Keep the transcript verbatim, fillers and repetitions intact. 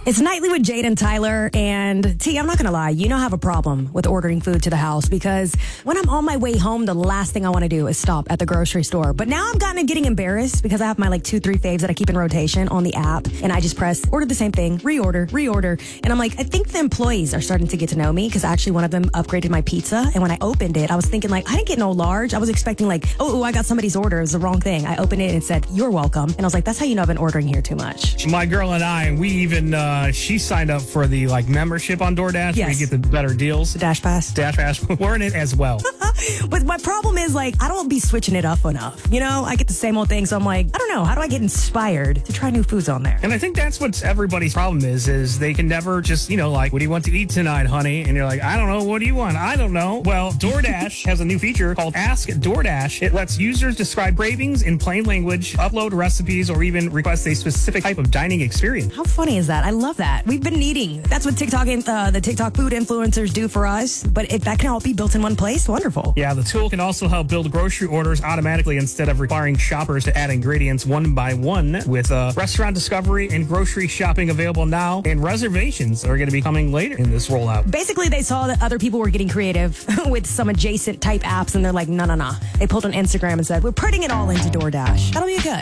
It's Nightly with Jade and Tyler. And T, I'm not going to lie. You know I have a problem with ordering food to the house because when I'm on my way home, the last thing I want to do is stop at the grocery store. But now I'm kind of getting embarrassed because I have my like two, three faves that I keep in rotation on the app. And I just press order the same thing, reorder, reorder. And I'm like, I think the employees are starting to get to know me because actually one of them upgraded my pizza. And when I opened it, I was thinking like, I didn't get no large. I was expecting like, oh, I got somebody's order. It was the wrong thing. I opened it and it said, you're welcome. And I was like, that's how you know I've been ordering here too much. My girl and I, we even, uh, she signed up for the like membership on DoorDash. Yes. Where you get the better deals. The Dash Pass. Dash Pass. We're in it as well. But my problem is like, I don't be switching it up enough. You know, I get the same old thing. So I'm like, I don't know. How do I get inspired to try new foods on there? And I think that's what everybody's problem is, is they can never just, you know, like, what do you want to eat tonight, honey? And you're like, I don't know. What do you want? I don't know. Well, DoorDash has a new feature called Ask DoorDash. It lets users describe cravings in plain language, upload recipes, or even request a specific type of dining experience. How funny is that? I love that. We've been needing. That's what TikTok and uh, the TikTok food influencers do for us. But if that can all be built in one place, wonderful. Yeah, the tool can also help build grocery orders automatically instead of requiring shoppers to add ingredients one by one. With uh, restaurant discovery and grocery shopping available now, and reservations are going to be coming later in this rollout. Basically, they saw that other people were getting creative with some adjacent type apps, and they're like, no, no, no. They pulled on Instagram and said, we're putting it all into DoorDash. That'll be good.